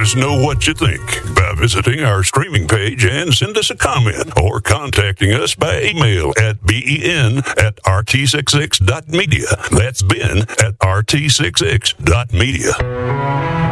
us know what you think by visiting our streaming page and send us a comment or contacting us by email at ben@rt66.media. That's ben@rt66.media.